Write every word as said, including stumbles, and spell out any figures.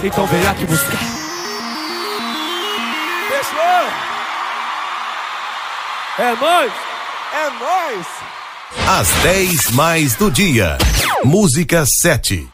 Então vem aqui buscar. Fechou? É nóis! É nóis! Às dez mais do dia. Música sete.